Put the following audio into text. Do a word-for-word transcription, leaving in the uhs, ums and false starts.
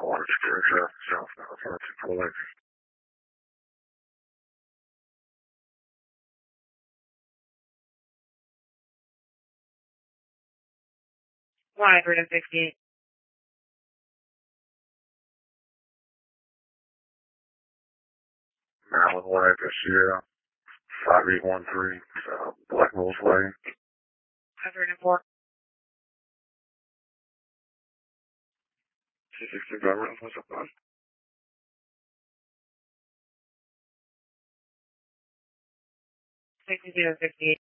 Water security traffic southbound five two four Lexus. one hundred sixty-eight. Maryland Way, Sierra, five eight one three, uh, Black Mills Way. one hundred four. two sixty-five, what's up, bud? sixty-two sixty-eight.